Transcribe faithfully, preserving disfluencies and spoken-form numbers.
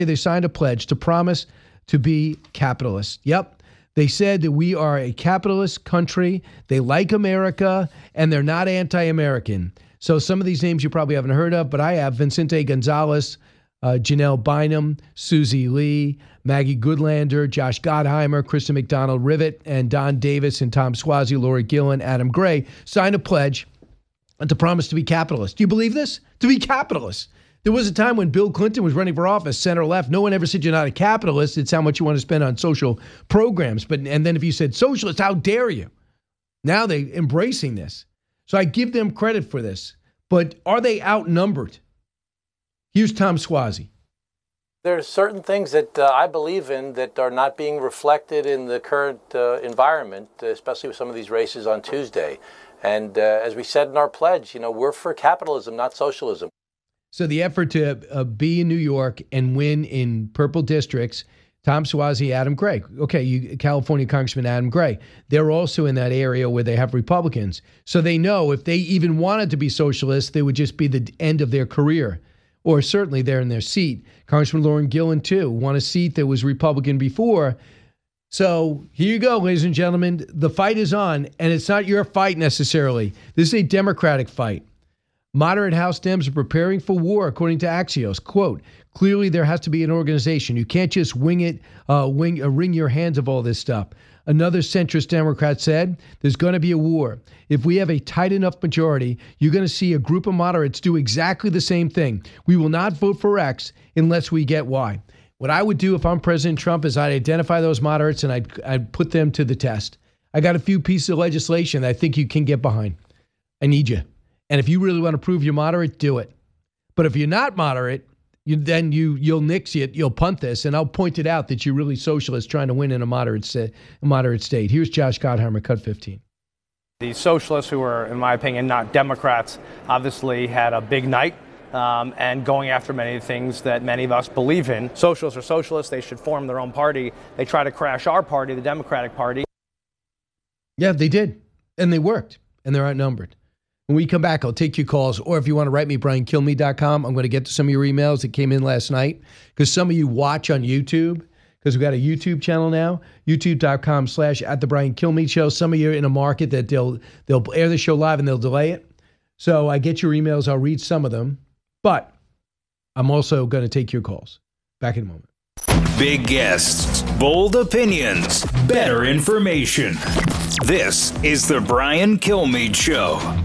They signed a pledge to promise to be capitalist. Yep. They said that we are a capitalist country. They like America, and they're not anti-American. So some of these names you probably haven't heard of, but I have. Vicente Gonzalez, uh, Janelle Bynum, Susie Lee, Maggie Goodlander, Josh Gottheimer, Kristen McDonald Rivet, and Don Davis and Tom Suozzi, Laura Gillen, Adam Gray signed a pledge to promise to be capitalist. Do you believe this? To be capitalist. There was a time when Bill Clinton was running for office, center left. No one ever said you're not a capitalist. It's how much you want to spend on social programs. But and then if you said socialist, how dare you? Now they're embracing this. So I give them credit for this. But are they outnumbered? Here's Tom Suozzi. There are certain things that uh, I believe in that are not being reflected in the current uh, environment, especially with some of these races on Tuesday. And uh, as we said in our pledge, you know, we're for capitalism, not socialism. So the effort to uh, be in New York and win in purple districts, Tom Suozzi, Adam Gray. Okay, you, California Congressman Adam Gray. They're also in that area where they have Republicans. So they know if they even wanted to be socialists, they would just be the end of their career. Or certainly they're in their seat. Congressman Lauren Gillen, too, won a seat that was Republican before. So here you go, ladies and gentlemen. The fight is on, and it's not your fight necessarily. This is a Democratic fight. Moderate House Dems are preparing for war, according to Axios. Quote, clearly there has to be an organization. You can't just wing it, uh, wing, uh, wring your hands of all this stuff. Another centrist Democrat said, there's going to be a war. If we have a tight enough majority, you're going to see a group of moderates do exactly the same thing. We will not vote for X unless we get Y. What I would do if I'm President Trump is I'd identify those moderates and I'd, I'd put them to the test. I got a few pieces of legislation that I think you can get behind. I need you. And if you really want to prove you're moderate, do it. But if you're not moderate, you, then you, you'll nix it, you'll punt this, and I'll point it out that you're really socialist trying to win in a moderate, sta- a moderate state. Here's Josh Gottheimer, cut fifteen. The socialists, who are, in my opinion, not Democrats, obviously had a big night um, and going after many things that many of us believe in. Socialists are socialists. They should form their own party. They try to crash our party, the Democratic Party. Yeah, they did. And they worked. And they're outnumbered. When we come back, I'll take your calls. Or if you want to write me, brian kilmeade dot com. I'm going to get to some of your emails that came in last night because some of you watch on YouTube because we've got a YouTube channel now, youtube.com slash at the Brian Kilmeade Show. Some of you are in a market that they'll they'll air the show live and they'll delay it. So I get your emails. I'll read some of them. But I'm also going to take your calls. Back in a moment. Big guests, bold opinions, better information. This is the Brian Kilmeade Show.